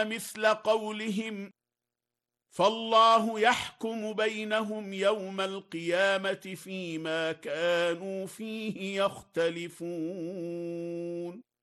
مثل قولهم فالله يحكم بينهم يوم القيامة فيما كانوا فيه يختلفون